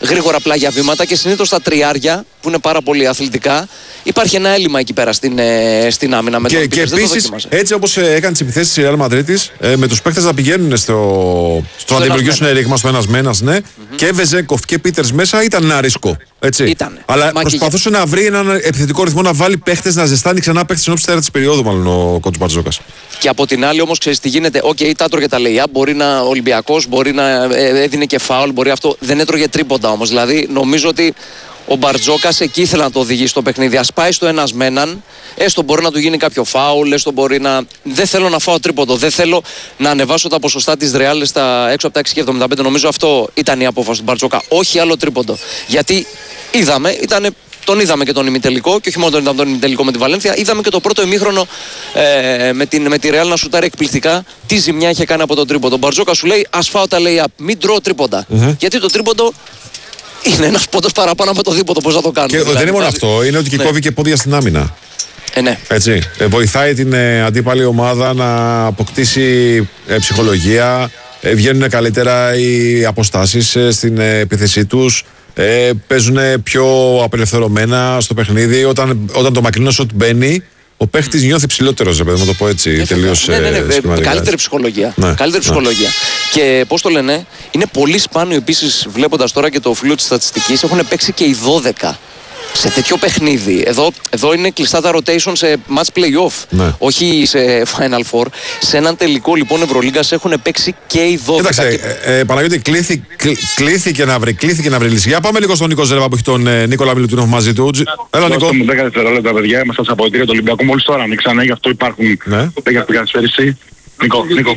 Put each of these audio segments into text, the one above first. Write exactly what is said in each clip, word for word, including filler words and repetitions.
γρήγορα πλάγια βήματα και συνήθως στα τριάρια που είναι πάρα πολύ αθλητικά υπάρχει ένα έλλειμμα εκεί πέρα στην, ε, στην άμυνα. Με και τον και επίσης, έτσι όπως ε, έκανε τις επιθέσεις της Real Madrid, ε, με τους παίκτες να πηγαίνουν στο, στο να δημιουργήσουν ρήγμα στο ένας με ένας, ναι, mm-hmm. και Βεζέγκοφ και Πίτερς μέσα ήταν ένα ρίσκο. Έτσι. Ήτανε. Αλλά Μα προσπαθούσε και... να βρει έναν επιθετικό ρυθμό, να βάλει παίχτες, να ζεστάνει ξανά παίχτες στην τέταρτη περίοδου, μάλλον ο κόουτς Μπαρτζόκας. Και από την άλλη όμως ξέρεις τι γίνεται. Οκ, okay, τα έτρωγε τα λεϊά. Μπορεί να ο Ολυμπιακός, μπορεί να ε, έδινε και φάουλ, μπορεί αυτό. Δεν έτρωγε τρίποντα όμως. Δηλαδή νομίζω ότι ο Μπαρτζόκας εκεί ήθελε να το οδηγήσει στο παιχνίδι. Ας πάει στο ένας με έναν, έστω μπορεί να του γίνει κάποιο φάουλ, έστω μπορεί να. Δεν θέλω να φάω τρίποντο. Δεν θέλω να ανεβάσω τα ποσοστά της Real στα έξω από τα έξι και εβδομήντα πέντε. Νομίζω αυτό ήταν η απόφαση του Μπαρτζόκα. Όχι άλλο τρίποντο. Γιατί είδαμε, ήτανε. Τον είδαμε και τον ημιτελικό και όχι μόνο τον είδαμε τον ημιτελικό με τη Βαλένθια. Είδαμε και το πρώτο ημίχρονο ε, με, την, με τη Real να σουτάρει εκπληκτικά τι ζημιά είχε κάνει από τον τρίποντο. Ο Μπαρτζόκα σου λέει: ας φάω τα λέει, μην τρώω τρίποντα. Mm-hmm. Γιατί το τρίποντο είναι ένας πόντος παραπάνω από το δίποντο. Πώς θα το κάνουμε. Και δηλαδή, δεν είναι μόνο αυτό, είναι ότι και κόβει και πόδια στην άμυνα. Ε, ναι. Έτσι. Ε, βοηθάει την ε, αντίπαλη ομάδα να αποκτήσει ε, ψυχολογία. Ε, βγαίνουν καλύτερα οι αποστάσεις ε, στην ε, επίθεσή τους. Ε, παίζουν πιο απελευθερωμένα στο παιχνίδι. Όταν, όταν το μακρινό σουτ μπαίνει, ο παίχτης νιώθει ψηλότερος, να το πω έτσι. Τελείως ναι, ναι, ναι, ναι, καλύτερη ψυχολογία. Ναι, καλύτερη ναι. ψυχολογία. Και πώς το λένε, είναι πολύ σπάνιο επίσης, βλέποντας τώρα και το φλοιό της στατιστικής, έχουν παίξει και οι δώδεκα. Σε τέτοιο παιχνίδι. Εδώ, εδώ είναι κλειστά τα rotation σε match play-off. Ναι. Όχι σε Final Four. Σε έναν τελικό λοιπόν Ευρωλίγκας έχουν παίξει και οι δώδεκα. Κοίταξε, και... ε, ε, Παναγιώτη, κλείθη, κλει, κλείθηκε να βρει, κλείθηκε να βρει λύση. Για πάμε λίγο στον Νίκο Ζέρβα που έχει τον ε, Νίκολα Μιλουτίνοφ μαζί του. Έλα, Νίκο. Δώστε μου δέκα δευτερόλεπτα, παιδιά. Είμαστε στα αποδυτήρια του Ολυμπιακού. Μόλις τώρα ανοίξανε, γι' αυτό υπάρχουν ναι. για την καθυστέρηση. Νίκο, Νίκο,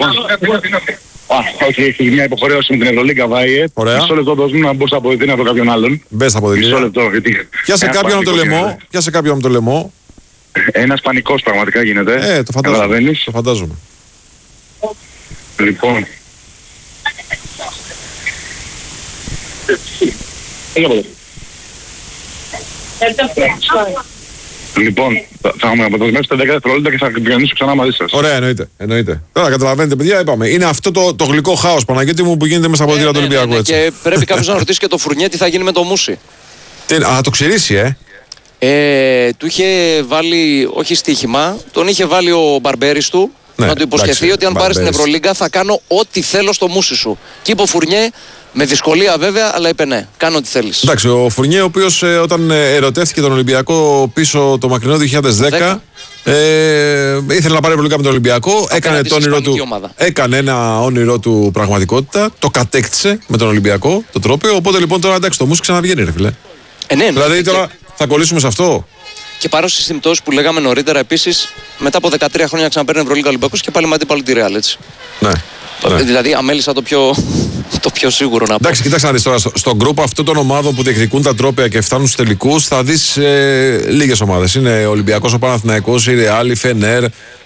Α, όχι, έχει μια υποχρέωση με την Ευρωλίγκα Βάιε. Μισό λεπτό δώσουμε να μπω στα αποδυτήρια από κάποιον άλλον. Μπες στα αποδυτήρια. Μισό λεπτό, γιατί... Πιάσε κάποιον από το λαιμό. Πιάσε κάποιον από το λαιμό. Ένας πανικός πραγματικά γίνεται. Ε, το φαντάζομαι. Το φαντάζομαι. Λοιπόν... Λοιπόν, θα έχουμε αποτελεσμάσει τα δέκα δευτερόλεπτα και θα επικοινωνήσω ξανά μαζί σας. Ωραία, εννοείται. εννοείται. Τώρα καταλαβαίνετε, παιδιά, είπαμε. Είναι αυτό το, το γλυκό χάος, Παναγιώτη μου, που γίνεται μέσα από την του Ολυμπιακού. Ναι, και πρέπει κάποιος να ρωτήσει και το Φουρνιέ τι θα γίνει με το Μούσι. Τι, α, το ξηρίσει, ε. ε. Του είχε βάλει, όχι στοίχημα, τον είχε βάλει ο Μπαρμπέρης του. Ναι, να του υποσχεθεί εντάξει, ότι αν πάρει την Ευρωλίγκα θα κάνω ό,τι θέλω στο Μούσι σου. Και είπε ο Φουρνιέ, με δυσκολία βέβαια, αλλά είπε ναι, κάνω ό,τι θέλεις. Εντάξει, ο Φουρνιέ, ο οποίος ε, όταν ε, ερωτεύτηκε τον Ολυμπιακό πίσω το μακρινό δύο χιλιάδες δέκα, ε, ήθελε να πάρει Ευρωλίγκα με τον Ολυμπιακό, έκανε, το όνειρό του, έκανε ένα όνειρό του πραγματικότητα, το κατέκτησε με τον Ολυμπιακό, το τρόπαιο. Οπότε λοιπόν τώρα εντάξει, το Μούσι ξαναβγαίνει, ρε φίλε. Ε, ναι, δηλαδή ναι, τώρα και... θα κολλήσουμε σε αυτό. Και παρά στις συμπτώσεις που λέγαμε νωρίτερα, επίσης μετά από δεκατρία χρόνια ξαναπαίρνει Ευρωλίγκα Ολυμπιακός και πάλι με αντίπαλο τη Real, έτσι. Ναι. Ναι. Δηλαδή αμέλησα το πιο, το πιο σίγουρο να πω. Εντάξει, κοίταξε να δεις τώρα. Στο, στον γκρουπ αυτών των ομάδων που διεκδικούν τα τρόπαια και φτάνουν στους τελικούς, θα δεις ε, λίγες ομάδες. Είναι ο Ολυμπιακός, ο Παναθηναϊκός, η Ρεάλ, η Φενέρ,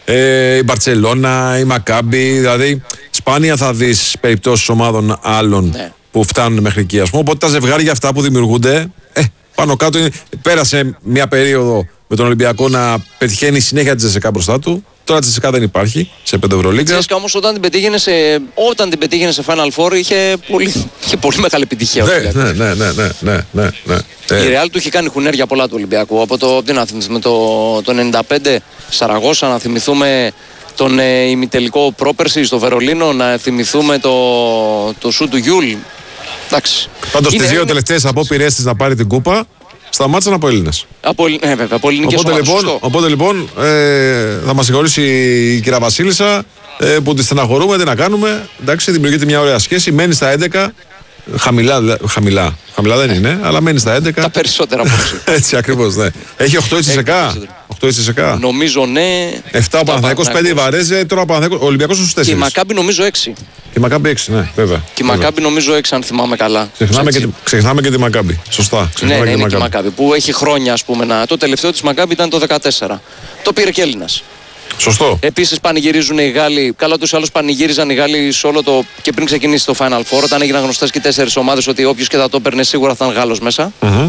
ε, η Μπαρτσελώνα, η Μακάμπι. Δηλαδή, σπάνια θα δεις περιπτώσεις ομάδων άλλων ναι. που φτάνουν μέχρι εκεί. Ας πούμε. Οπότε τα ζευγάρια αυτά που δημιουργούνται, ε, πάνω κάτω είναι, πέρασε μια περίοδο με τον Ολυμπιακό να πετυχαίνει συνέχεια τη Τζεσεκά μπροστά του. Τώρα τη Τζεσεκά δεν υπάρχει σε πέντε Ευρωλίγκα. Η Τζεσεκά όμως όταν την πετύχαινε σε, όταν την πετύχαινε σε Final Four είχε πολύ, είχε πολύ μεγάλη επιτυχία. Ναι, ναι, ναι, ναι, ναι, ναι, ναι. Η Real του είχε κάνει χουνέρια πολλά του Ολυμπιακού. Από το, τι να θυμηθούμε, το, το ενενήντα πέντε Σαραγώσα, να θυμηθούμε τον ε, ημιτελικό πρόπερση στο Βερολίνο, να θυμηθούμε το, το σου του Γιούλ. Εντάξει. Πάντως τις δύο τελευταίες απόπειρές της να πάρει την κούπα σταμάτησαν από Έλληνες. Από, ναι, βέβαια, από ελληνικές οπότε, ομάδες, λοιπόν, οπότε λοιπόν ε, θα μας συγχωρήσει η κυρία Βασίλισσα ε, που τη στεναχωρούμε, τι να κάνουμε. Εντάξει, δημιουργείται μια ωραία σχέση, μένει στα έντεκα. Χαμηλά, χαμηλά, χαμηλά δεν είναι, αλλά μένει στα έντεκα. Τα περισσότερα απόψε. Έτσι ακριβώς, ναι. Έχει οκτώ η Τσεσεκά. οκτώ η Τσεσεκά. Νομίζω ναι. επτά ο Παναθηναϊκός, πέντε η Βαρέζε, τώρα ο Παναθηναϊκός, ο Ολυμπιακός στους τέσσερις. Και η Μακάμπι νομίζω έξι. Και η Μακάμπι έξι, ναι, βέβαια. Και η Μακάμπι νομίζω έξι, αν θυμάμαι καλά. Ξεχνάμε, και, ξεχνάμε και τη Μακάμπι. Σωστά. Ναι, ναι, είναι και η Μακάμπι. Που έχει χρόνια, ας πούμε. Να... Το τελευταίο της Μακάμπι ήταν το δεκατέσσερα. Το πήρε και Έλληνας. Σωστό. Επίσης πανηγυρίζουν οι Γάλλοι. Καλά, τους άλλους πανηγύριζαν οι Γάλλοι σε όλο το. Και πριν ξεκινήσει το Final Four, όταν έγιναν γνωστές και οι τέσσερις ομάδες ότι όποιος και θα το παίρνε σίγουρα θα ήταν Γάλλος μέσα. Mm-hmm.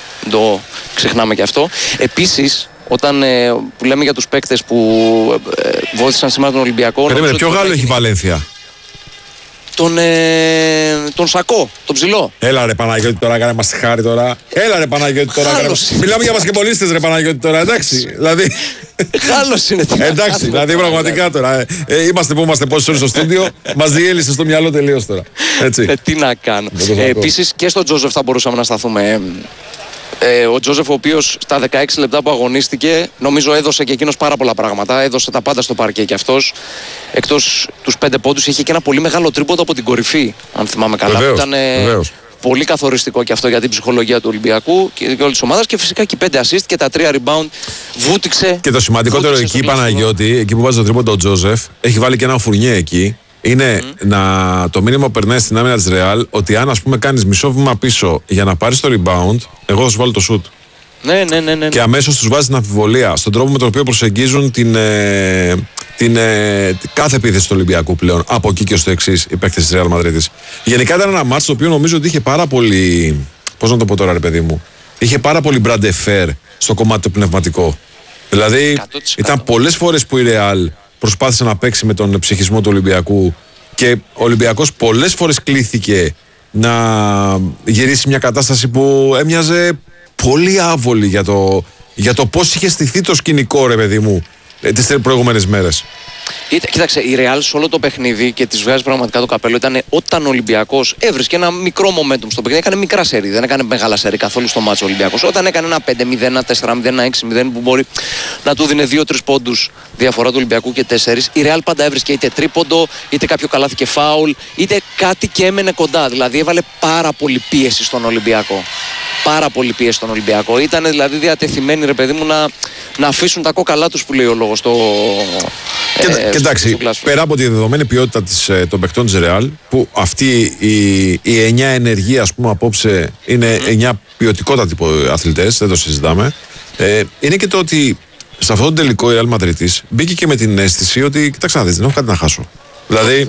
Το ξεχνάμε και αυτό. Επίσης, όταν ε, που λέμε για τους παίκτες που ε, βοήθησαν σήμερα τον Ολυμπιακό. Περίμενε, ποιο Γάλλο έχει η Βαλένθια? τον, ε, τον Σακό, τον ψηλό. Έλα ρε Παναγιώτη τώρα, κάνε μας χάρη τώρα. Έλα ρε Παναγιώτη τώρα. Κάνε... Μιλάμε για μπασκετμπολίστες ρε Παναγιώτη τώρα, εντάξει. Δηλαδή... Χάλος είναι. Εντάξει, δηλαδή πραγματικά τώρα. Ε, ε, είμαστε που είμαστε πόσες ώρες στο στούντιο, μας διέλυσε στο μυαλό τελείως τώρα. Έτσι. Ε, τι να κάνω. Ε, επίσης και στον Τζόζεφ θα μπορούσαμε να σταθούμε. Ε, ο Τζόζεφ, ο οποίος στα δεκαέξι λεπτά που αγωνίστηκε, νομίζω έδωσε και εκείνος πάρα πολλά πράγματα. Έδωσε τα πάντα στο παρκέ και αυτός. Εκτός τους πέντε πόντους, είχε και ένα πολύ μεγάλο τρίποντο από την κορυφή, αν θυμάμαι καλά. Βεβαίως, ήταν βεβαίως. πολύ καθοριστικό και αυτό για την ψυχολογία του Ολυμπιακού και όλης της ομάδας. Και φυσικά και πέντε assist και τα τρία rebound βούτυξε. Και το σημαντικότερο εκεί, Παναγιώτη, εκεί που βάζει το τρίποντο ο Τζόζεφ, έχει βάλει και ένα φουρνιέ εκεί. Είναι mm. να, το μήνυμα που περνάει στην άμυνα της Real ότι αν ας πούμε κάνεις μισό βήμα πίσω για να πάρεις το rebound, εγώ θα σου βάλω το shoot. Ναι, ναι, ναι, ναι. Και αμέσως τους βάζει την αμφιβολία στον τρόπο με τον οποίο προσεγγίζουν την, ε, την, ε, κάθε επίθεση του Ολυμπιακού πλέον. Από εκεί και στο εξής οι παίκτες της Real Madrid. Γενικά ήταν ένα μάτς το οποίο νομίζω ότι είχε πάρα πολύ. Πώς να το πω τώρα, ρε παιδί μου. Είχε πάρα πολύ brand fair στο κομμάτι το πνευματικό. Δηλαδή εκατό τοις εκατό. Ήταν πολλές φορές που η Real προσπάθησε να παίξει με τον ψυχισμό του Ολυμπιακού και ο Ολυμπιακός πολλές φορές κλήθηκε να γυρίσει μια κατάσταση που έμοιαζε πολύ άβολη για το, για το πώς είχε στηθεί το σκηνικό, ρε παιδί μου, τις προηγούμενες μέρες. Κοίταξε, η Real σε όλο το παιχνίδι και της βγάζει πραγματικά το καπέλο ήταν όταν ο Ολυμπιακός έβρισκε ένα μικρό momentum στο παιχνίδι. Έκανε μικρά σερί, δεν έκανε μεγάλα σερί καθόλου στο μάτσο ο Ολυμπιακός. Όταν έκανε ένα πέντε μηδέν, ένα τέσσερα μηδέν, ένα έξι μηδέν που μπορεί να του δίνει δύο τρεις πόντους διαφορά του Ολυμπιακού και τέσσερις, η Real πάντα έβρισκε είτε τρίποντο, είτε κάποιο καλάθι και φάουλ, είτε κάτι και έμενε κοντά. Δηλαδή έβαλε πάρα πολύ πίεση στον Ολυμπιακό. Πάρα πολύ πίεση στον Ολυμπιακό. Ήταν δηλαδή διατεθειμένοι, ρε παιδί μου, να, να αφήσουν τα κόκαλά τους που λέει ο λόγος. Το, και, ε, και εντάξει, πέρα από τη δεδομένη ποιότητα της, των παιχτών της Real, που αυτή η, η εννιά ενεργοί, ας πούμε, απόψε είναι mm. εννιά ποιοτικότατοι αθλητές, δεν το συζητάμε. Ε, είναι και το ότι σε αυτό το τελικό η Real Madrid μπήκε και με την αίσθηση ότι, κοιτάξτε να δείτε, δεν έχω κάτι να χάσω. Δηλαδή,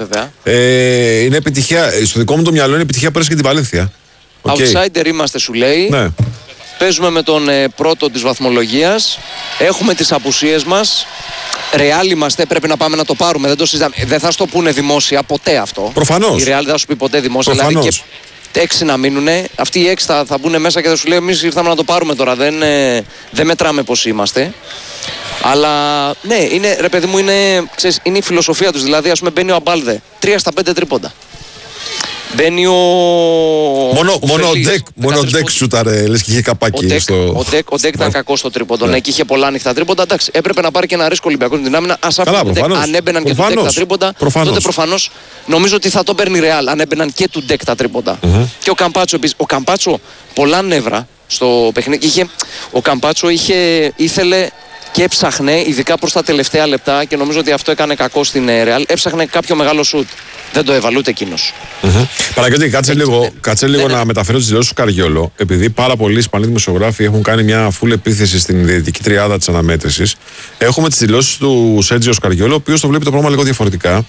ε, είναι επιτυχία, στο δικό μου το μυαλό είναι επιτυχία που και την Βαλένθια. Okay. Outsider είμαστε, σου λέει. Ναι. Παίζουμε με τον ε, πρώτο της βαθμολογίας. Έχουμε τις απουσίες μας. Ρεάλ είμαστε, πρέπει να πάμε να το πάρουμε. Δεν, το συζητάμε. Δεν θα στο πούνε δημόσια ποτέ αυτό. Προφανώς. Η Ρεάλ δεν θα σου πει ποτέ δημόσια. Δηλαδή και έξι να μείνουνε. Αυτοί οι έξι θα, θα μπουν μέσα και θα σου λέει: εμείς ήρθαμε να το πάρουμε τώρα. Δεν, ε, δεν μετράμε πώς είμαστε. Αλλά ναι, είναι, ρε παιδί μου, είναι, ξέρεις, είναι η φιλοσοφία τους. Δηλαδή, ας πούμε, μπαίνει ο Αμπάλδε. Τρία στα πέντε τρίποντα. Μπαίνει ο. Μόνο ο μόνο Φελής, Ντεκ, μόνο Ντεκ σούταρε, λες και είχε καπάκι. Ο Ντεκ, στο... ο Ντεκ, ο Ντεκ ήταν κακό στο τρίποντο. Ναι, και είχε πολλά ανοιχτά τρίποντα. Εντάξει, έπρεπε να πάρει και ένα ρίσκο Ολυμπιακός με την άμυνα. Ας άφηνε τον Ντεκ. Αν έμπαιναν και του Ντεκ τα τρίποντα, προφανώς. τότε προφανώς νομίζω ότι θα το παίρνει Ρεάλ. Αν έμπαιναν και του Ντεκ τα τρίποντα. Mm-hmm. Και ο Καμπάτσο επίσης. Ο Καμπάτσο πολλά νεύρα στο παιχνίδι. Είχε, ο Καμπάτσο είχε, ήθελε και έψαχνε, ειδικά προς τα τελευταία λεπτά, και νομίζω ότι αυτό έκανε κακό στην Ρεάλ. Έψαχνε κάποιο μεγάλο σουτ. Δεν το έβαλε ούτε εκείνος. Mm-hmm. Παρακαλώ, κάτσε λίγο, κάτσε λίγο ναι, να ναι. μεταφέρω τις δηλώσεις του Καριόλο, επειδή πάρα πολλοί Ισπανοί δημοσιογράφοι έχουν κάνει μια full επίθεση στην διαιτητική τριάδα της αναμέτρησης. Έχουμε τις δηλώσεις του Σέρτζιο Καριόλο, ο οποίος το βλέπει το πρόβλημα λίγο διαφορετικά.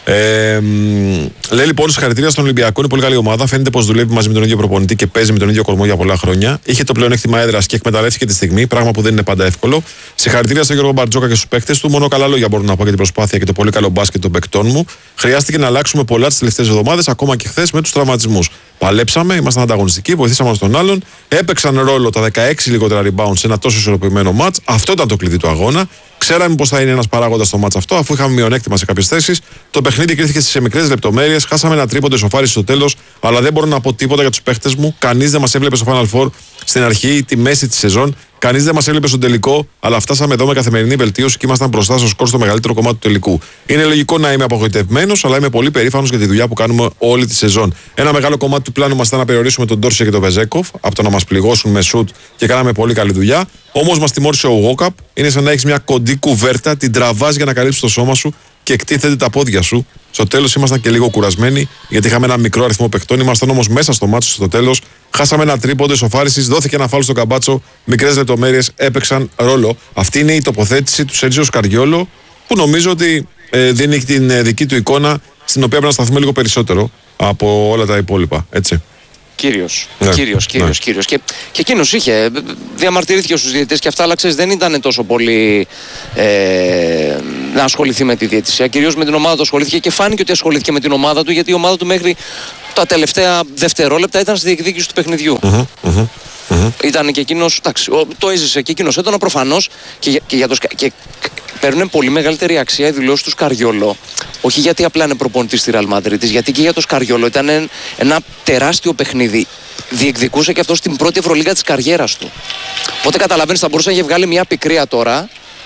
Ε, λέει λοιπόν: συγχαρητήρια στον Ολυμπιακό, είναι πολύ καλή ομάδα. Φαίνεται πως δουλεύει μαζί με τον ίδιο προπονητή και παίζει με τον ίδιο κορμό για πολλά χρόνια. Είχε το πλεονέκτημα έδρας και εκμεταλλεύτηκε τη στιγμή, πράγμα που δεν είναι πάντα εύκολο. Συγχαρητήρια στον Γιώργο Μπαρτζόκα και στους παίκτες του. Μόνο καλά λόγια μπορώ να πω για την προσπάθεια και το πολύ καλό μπάσκετ των παικτών μου. Χρειάστηκε να αλλάξουμε πολλά τις τελευταίες εβδομάδες, ακόμα και χθες με τους τραυματισμούς. Παλέψαμε, ήμασταν ανταγωνιστικοί, βοηθήσαμε τον άλλον. Έπαιξαν ρόλο τα δεκαέξι λιγότερα rebound σε ένα τόσο ισορροπημένο μάτς. Αυτό ήταν το κλειδί του αγώνα. Ξέραμε πως θα είναι ένας παράγοντας στο μάτς αυτό, αφού είχαμε μειονέκτημα σε κάποιες θέσεις. Το παιχνίδι κρίθηκε στις μικρές λεπτομέρειες. Χάσαμε ένα τρίποντο ισοφάριση στο τέλος, αλλά δεν μπορώ να πω τίποτα για τους παίχτες μου. Κανείς δεν μας έβλεπε στο Final Four στην αρχή, τη μέση της σεζόν. Κανείς δεν μας έβλεπε στον τελικό, αλλά φτάσαμε εδώ με καθημερινή βελτίωση και ήμασταν μπροστά στο σκορ στο μεγαλύτερο κομμάτι του τελικού. Είναι λογικό να είμαι απογοητευμένος, αλλά είμαι πολύ περήφανος για τη δουλειά που κάνουμε όλη τη σεζόν. Ένα μεγάλο κομμάτι του πλάνου μας ήταν να περιορίσουμε τον Ντόρσια και τον Βεζέκοφ από το να μας πληγώσουν με σουτ και κάναμε πολύ καλή δουλειά. Όμως μας τιμώρησε ο Γόκαπ. Είναι σαν να έχεις μια κοντή κουβέρτα, την τραβάς για να καλύψεις το σώμα σου και εκτίθεται τα πόδια σου. Στο τέλος ήμασταν και λίγο κουρασμένοι, γιατί είχαμε ένα μικρό αριθμό παιχτών. Ήμασταν όμως μέσα στο μάτσο στο τέλος. Χάσαμε ένα τρίποντο ισοφάρισης, δόθηκε ένα φάουλ στο Καμπάτσο. Μικρές λεπτομέρειες έπαιξαν ρόλο. Αυτή είναι η τοποθέτηση του Σέρτζιο Καριόλο, που νομίζω ότι ε, δίνει την ε, δική του εικόνα, στην οποία πρέπει να σταθούμε λίγο περισσότερο από όλα τα υπόλοιπα. Έτσι. Κύριος, ναι, κύριος, κύριος, ναι. κύριος. Και, και εκείνος είχε, διαμαρτυρήθηκε στους διαιτητές και αυτά, αλλά ξέρεις, δεν ήταν τόσο πολύ ε, να ασχοληθεί με τη διαιτησία. Κυρίως με την ομάδα του ασχολήθηκε και φάνηκε ότι ασχολήθηκε με την ομάδα του, γιατί η ομάδα του μέχρι τα τελευταία δευτερόλεπτα ήταν στη διεκδίκηση του παιχνιδιού. Uh-huh, uh-huh, uh-huh. Ήταν και εκείνος, εντάξει, το έζησε και εκείνος έντονα προφανώς και, και, για το, και παίρνουν πολύ μεγαλύτερη αξία οι δηλώσεις του Σκαριόλο. Όχι γιατί απλά είναι προπονητής στη Ρεάλ Μαδρίτης, γιατί και για το Σκαριόλο ήταν ένα τεράστιο παιχνίδι. Διεκδικούσε και αυτό στην πρώτη Ευρωλίγα της καριέρας του. Οπότε καταλαβαίνεις, θα μπορούσε να έχει βγάλει μια πικρία τώρα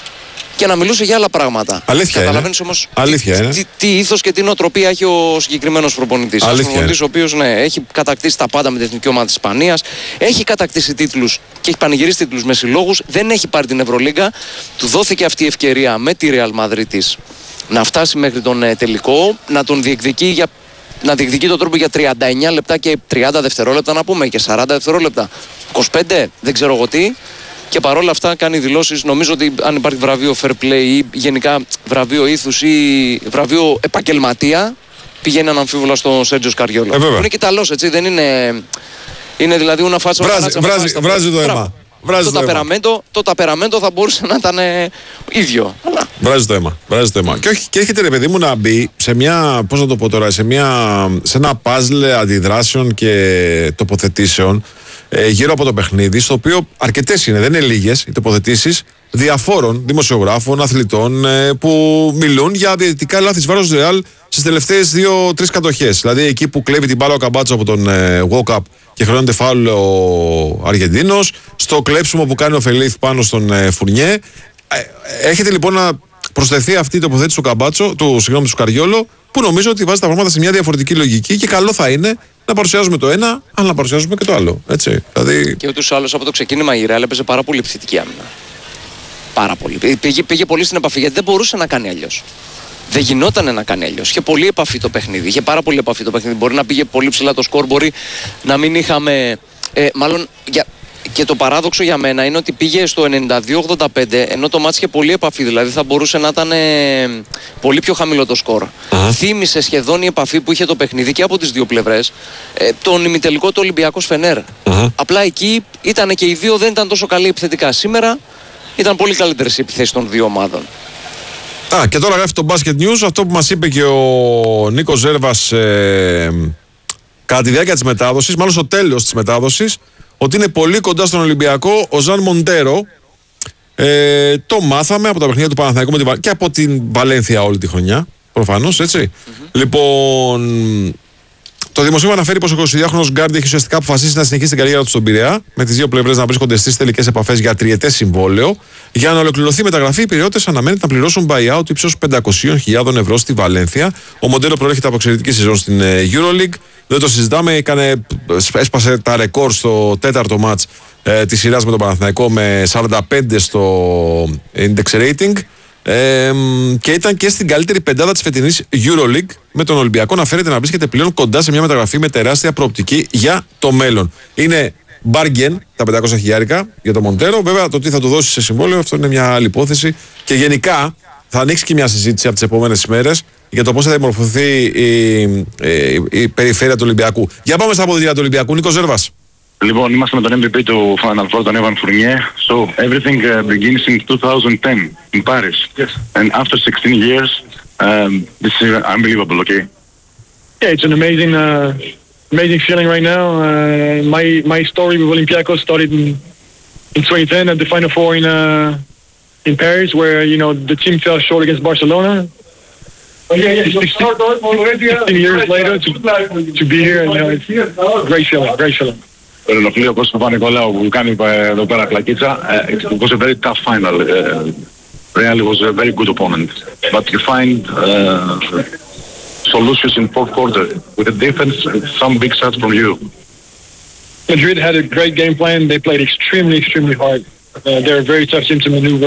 και να μιλούσε για άλλα πράγματα. Αλήθεια καταλαβαίνεις όμως Αλήθεια τι, τι, τι ήθος και τι νοοτροπία έχει ο συγκεκριμένος προπονητής. Ένας προπονητής ο οποίος ναι, έχει κατακτήσει τα πάντα με την εθνική ομάδα της Ισπανίας, έχει κατακτήσει τίτλους και έχει πανηγυρίσει τίτλους με συλλόγους, δεν έχει πάρει την Ευρωλίγκα. Του δόθηκε αυτή η ευκαιρία με τη Ρεάλ Μαδρίτης να φτάσει μέχρι τον ε, τελικό, να τον διεκδικεί για να διεκδικεί τον τρόπο για τριάντα εννιά λεπτά και τριάντα δευτερόλεπτα, να πούμε, και σαράντα δευτερόλεπτα, είκοσι πέντε, δεν ξέρω εγώ τι. Και παρόλα αυτά κάνει δηλώσεις. Νομίζω ότι αν υπάρχει βραβείο fair play ή γενικά βραβείο ήθους ή βραβείο επαγγελματία, πηγαίνει αναμφίβολα στον Σέρτζιο Σκαριόλο. Ε, είναι Ιταλός, έτσι, δεν είναι. Είναι δηλαδή una φάτσα. Βράζει, βράζει, βράζει το αίμα. Βράζει το, το, ταπεραμέντο, το ταπεραμέντο θα μπορούσε να ήταν ε, ίδιο. Αλλά... Βράζει το αίμα. Βράζει το αίμα. Mm. Και, όχι, και έρχεται ρε παιδί μου να μπει σε μια, πώς να το πω τώρα, σε, μια, σε ένα παζλ αντιδράσεων και τοποθετήσεων ε, γύρω από το παιχνίδι, στο οποίο αρκετές είναι, δεν είναι λίγες οι τοποθετήσεις διαφόρων δημοσιογράφων, αθλητών ε, που μιλούν για διαιτητικά λάθη της βάρος Ρεάλ στις τελευταίες δύο-τρεις κατοχές. Δηλαδή εκεί που κλέβει την μπάλα ο Καμπάτσο από τον ε, walk-up και χρεώνεται φάουλ ο Αργεντίνος, στο κλέψιμο που κάνει ο Φελίθ πάνω στον ε, Φουρνιέ. Ε, έρχεται λοιπόν να προσθεθεί αυτή η τοποθέτηση του Καμπάτσο, του, συγγνώμη, του Σκαριόλο, που νομίζω ότι βάζει τα πράγματα σε μια διαφορετική λογική και καλό θα είναι να παρουσιάζουμε το ένα, αλλά να παρουσιάζουμε και το άλλο. Έτσι, δηλαδή... Και ούτως ή άλλως από το ξεκίνημα η Ρεάλ έπαιζε πάρα πολύ επιθετική άμυνα. Πάρα πολύ. Πήγε, πήγε πολύ στην επαφή γιατί δεν μπορούσε να κάνει αλλιώς. Δεν γινόταν να κάνει αλλιώς. Είχε πολύ επαφή το παιχνίδι. Είχε πάρα πολύ επαφή το παιχνίδι. Μπορεί να πήγε πολύ ψηλά το σκορ, μπορεί να μην είχαμε. Ε, μάλλον για, και το παράδοξο για μένα είναι ότι πήγε στο ενενήντα δύο ογδόντα πέντε ενώ το μάτς είχε πολύ επαφή. Δηλαδή θα μπορούσε να ήταν ε, πολύ πιο χαμηλό το σκορ. Uh-huh. Θύμισε σχεδόν η επαφή που είχε το παιχνίδι και από τις δύο πλευρές ε, τον ημιτελικό του Ολυμπιακός Φενέρ. Uh-huh. Απλά εκεί ήταν και οι δύο, δεν ήταν τόσο καλοί επιθετικά. Σήμερα ήταν πολύ καλύτερες οι επιθέσεις των δύο ομάδων. Α, και τώρα γράφει το Basket News αυτό που μας είπε και ο Νίκος Ζέρβας ε, κατά τη διάρκεια της μετάδοσης, μάλλον στο τέλος της μετάδοσης, ότι είναι πολύ κοντά στον Ολυμπιακό ο Ζαν Μοντέρο. Ε, το μάθαμε από τα παιχνίδια του Παναθηναϊκού με την, και από την Βαλένθια όλη τη χρονιά, προφανώς, έτσι. Mm-hmm. Λοιπόν, το δημοσίευμα αναφέρει πως ο εικοσιδυάχρονος Γκάρντι έχει ουσιαστικά αποφασίσει να συνεχίσει την καριέρα του στον Πειραιά, με τις δύο πλευρές να βρίσκονται στις τελικές επαφές για τριετές συμβόλαιο. Για να ολοκληρωθεί η μεταγραφή, οι Πειραιώτες αναμένεται να πληρώσουν buyout ύψος πεντακόσιες χιλιάδες ευρώ στη Βαλένθια. Ο Μοντέρο προέρχεται από εξαιρετική σεζόν στην EuroLeague. Δεν το συζητάμε, έκανε, έσπασε τα ρεκόρ στο τέταρτο μάτς ε, της σειράς με τον Παναθηναϊκό με σαράντα πέντε στο index rating. Ε, και ήταν και στην καλύτερη πεντάδα της φετινής EuroLeague, με τον Ολυμπιακό να φέρεται να βρίσκεται πλέον κοντά σε μια μεταγραφή με τεράστια προοπτική για το μέλλον. Είναι bargain τα πεντακόσια χιλιάρικα για τον Μοντέρο. Βέβαια το τι θα του δώσει σε συμβόλαιο, αυτό είναι μια άλλη υπόθεση. Και γενικά θα ανοίξει και μια συζήτηση από τις επόμενες ημέρες για το πώς θα δημορφωθεί η, η, η περιφέρεια του Ολυμπιακού. Για πάμε στα αποδυτήρια του Ολυμπιακού. Νίκος Ζέρβας. Λοιπόν, είμαστε με τον εμ βι πι του Final Four, τον Evan Fournier. So, everything uh, begins in twenty ten in Paris. Yes. And after sixteen years, um, this is unbelievable, okay? Yeah, it's an amazing, uh, amazing feeling right now. Uh, my my story with Olympiacos started in, in twenty ten at the Final Four in uh, in Paris, where you know the team fell short against Barcelona. Oh, yeah, yeah. sixteen years later to, to be here, and you know, it's a great feeling, great feeling. Το Ρενοφλείο Κώστας Παπα-Νικολάου που κάνει εδώ πέρα κλακίτσα. It was a very tough final. Uh, Real was a very good opponent. But you find uh, solutions in fourth quarter with the defense and some big shots from you. Madrid had a great game plan. They played extremely, extremely hard. Uh, they're a very tough team to maneuver.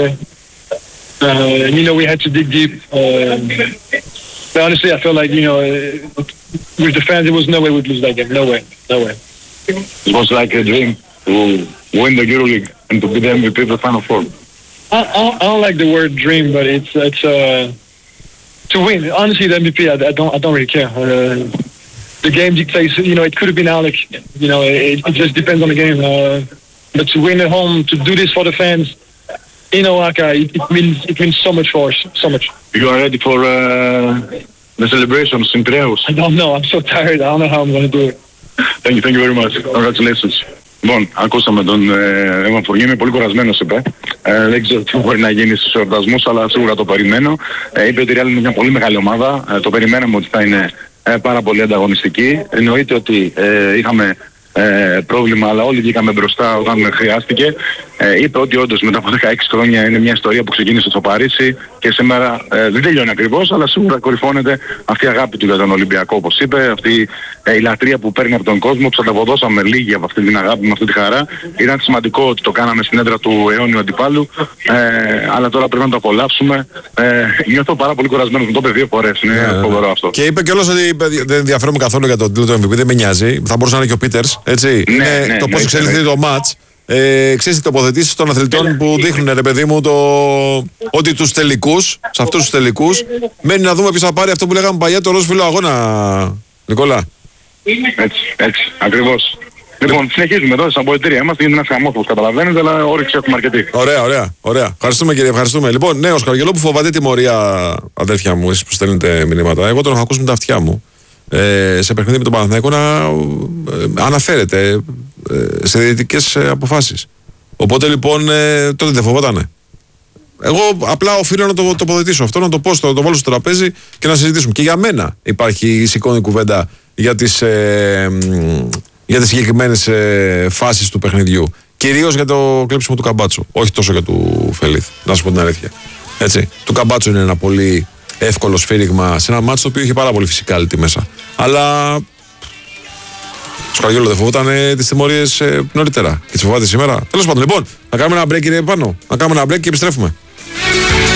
Uh, and, you know, we had to dig deep. Uh, but honestly, I feel like, you know, with the fans, there was no way we'd lose that game. No way. No way. It was like a dream to win the EuroLeague and to be the M V P of the Final Four. I, I, I don't like the word dream, but it's it's uh, to win. Honestly, the M V P, I, I don't I don't really care. Uh, the game dictates. You know, it could have been Alec. You know, it, it just depends on the game. Uh, but to win at home, to do this for the fans, in Oaxaca, it, it means it means so much for us, so much. You are ready for uh, the celebrations in Piraeus? I don't know. I'm so tired. I don't know how I'm going to do it. Thank you, thank you very much. Congratulations. Λοιπόν, ακούσαμε τον Εύαν Φουρνιέ, είμαι πολύ κουρασμένος, είπε. Ε, δεν ξέρω τι μπορεί να γίνει στους εορτασμούς, αλλά σίγουρα το περιμένω. Ε, είπε ότι η Real είναι μια πολύ μεγάλη ομάδα. Ε, το περιμέναμε ότι θα είναι ε, πάρα πολύ ανταγωνιστική. Εννοείται ότι ε, είχαμε ε, πρόβλημα, αλλά όλοι βγήκαμε μπροστά όταν χρειάστηκε. Ε, είπε ότι όντως μετά από δεκαέξι χρόνια είναι μια ιστορία που ξεκίνησε στο Παρίσι και σήμερα ε, δεν τελειώνει ακριβώς, αλλά σίγουρα κορυφώνεται αυτή η αγάπη του για τον Ολυμπιακό, όπως είπε, αυτή ε, η λατρεία που παίρνει από τον κόσμο. Τους ανταποδώσαμε λίγοι από αυτή την αγάπη, με αυτή τη χαρά. Ήταν σημαντικό ότι το κάναμε στην έδρα του αιώνιου αντιπάλου, ε, αλλά τώρα πρέπει να το απολαύσουμε. Ε, νιώθω πάρα πολύ κουρασμένος, με το είπε δύο φορές. Είναι yeah, φοβερό αυτό. Και είπε κιόλας ότι δεν ενδιαφέρομαι καθόλου για τον τίτλο του εμ βι πι, δεν με νοιάζει. Θα μπορούσε να είναι και ο Πίτερς, έτσι. Ναι, είναι ναι, το ναι, πώς ναι, εξελιχθεί ναι. το μάτς. Ε, ξέρεις, οι τοποθετήσεις των αθλητών που δείχνουν, ρε παιδί μου, το... ότι τους τελικούς, σε αυτούς τους τελικούς, μένει να δούμε ποιος θα πάρει αυτό που λέγαμε παλιά, το ροζ φύλλο αγώνα, Νικόλα. Έτσι, έτσι, ακριβώς. Λοιπόν, συνεχίζουμε εδώ στα αποδυτήρια είμαστε, είναι ένας χαμός όπως καταλαβαίνετε, αλλά όρεξη έχουμε αρκετή. Ωραία, ωραία, ωραία. Ευχαριστούμε κύριε, ευχαριστούμε. Λοιπόν, ναι, ο Σκαργελόπου φοβάται τιμωρία, αδέρφια μου, εσείς που στέλνετε μηνύματα. Εγώ τον έχω ακούσει με τα αυτιά μου. Ε, σε παιχνίδι με τον Παναθηναϊκό να ε, αναφέρεται ε, σε διαιτητικές ε, αποφάσεις. Οπότε λοιπόν ε, τότε δεν φοβότανε. Εγώ απλά οφείλω να το τοποθετήσω αυτό, να το πω, στο, το βάλω στο τραπέζι και να συζητήσουμε. Και για μένα υπάρχει σηκώνει κουβέντα για τις, ε, για τις συγκεκριμένες ε, φάσεις του παιχνιδιού. Κυρίως για το κλέψιμο του Καμπάτσου. Όχι τόσο για του Φελίθ, να σου πω την αλήθεια. Έτσι. Του Καμπάτσου είναι ένα πολύ εύκολο σφύριγμα σε ένα μάτσο το οποίο είχε πάρα πολύ φυσικάλιτη μέσα. Αλλά ο Σκαργιόλο δεν φοβόταν τις τιμωρίες ε, νωρίτερα και τις φοβάται σήμερα. Τέλος πάντων, λοιπόν, να κάνουμε ένα break, κύριε Πάνο. Να κάνουμε ένα break και επιστρέφουμε.